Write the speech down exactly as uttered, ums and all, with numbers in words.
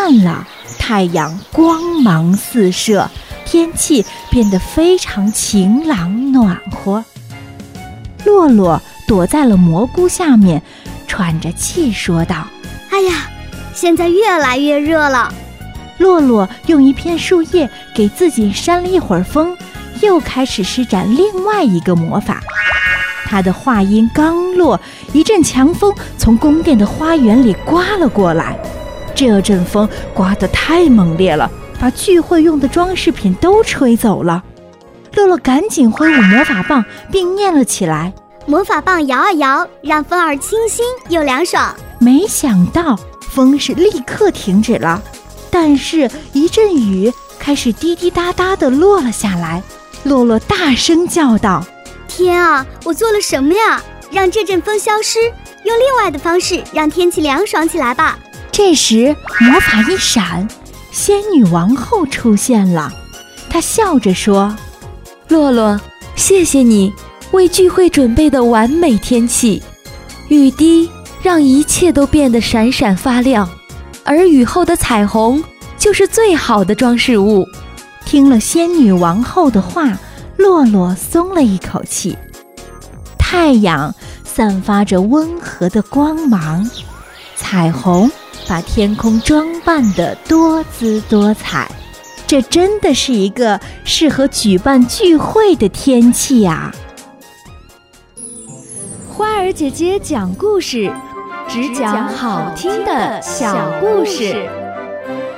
暗了，太阳光芒四射，天气变得非常晴朗暖和。洛洛躲在了蘑菇下面，喘着气说道： 哎呀，现在越来越热了。 洛洛用一片树叶给自己扇了一会儿风，又开始施展另外一个魔法。他的话音刚落，一阵强风从宫殿的花园里刮了过来。这阵风刮得太猛烈了，把聚会用的装饰品都吹走了。洛洛赶紧挥舞魔法棒，并念了起来： 魔法棒摇啊摇，让风儿清新又凉爽。 没想到风是立刻停止了，但是一阵雨开始滴滴答答地落了下来。洛洛大声叫道： 天啊，我做了什么呀？让这阵风消失，用另外的方式让天气凉爽起来吧。 这时魔法一闪，仙女王后出现了。她笑着说： 洛洛，谢谢你为聚会准备的完美天气。雨滴让一切都变得闪闪发亮，而雨后的彩虹就是最好的装饰物。 听了仙女王后的话，洛洛松了一口气。太阳散发着温和的光芒，彩虹把天空装扮得多姿多彩。这真的是一个适合举办聚会的天气啊！ 花儿姐姐讲故事，只讲好听的小故事。